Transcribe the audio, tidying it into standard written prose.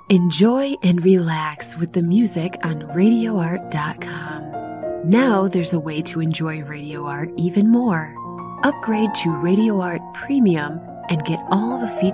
Enjoy and relax with the music on RadioArt.com. Now there's a way to enjoy Radio Art even more. Upgrade to Radio Art Premium and get all the features